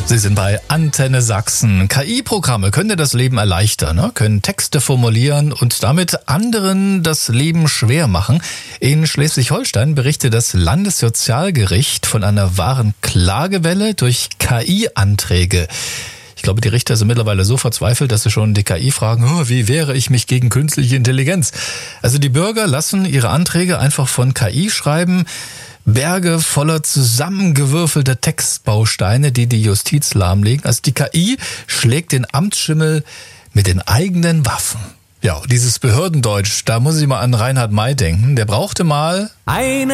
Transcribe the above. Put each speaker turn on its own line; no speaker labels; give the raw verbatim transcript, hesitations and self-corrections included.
Sie sind bei Antenne Sachsen. K I-Programme können dir das Leben erleichtern, ne? Können Texte formulieren und damit anderen das Leben schwer machen. In Schleswig-Holstein berichtet das Landessozialgericht von einer wahren Klagewelle durch K I-Anträge. Ich glaube, die Richter sind mittlerweile so verzweifelt, dass sie schon die K I fragen, oh, wie wehre ich mich gegen künstliche Intelligenz? Also die Bürger lassen ihre Anträge einfach von K I schreiben. Berge voller zusammengewürfelter Textbausteine, die die Justiz lahmlegen. Also die K I schlägt den Amtsschimmel mit den eigenen Waffen. Ja, dieses Behördendeutsch, da muss ich mal an Reinhard May denken. Der brauchte mal...
Eine